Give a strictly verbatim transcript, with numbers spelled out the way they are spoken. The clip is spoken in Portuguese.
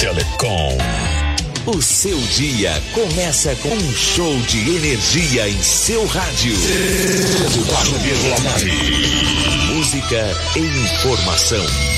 Telecom. O seu dia começa com um show de energia em seu rádio. Quatro vírgula nove. Música e informação.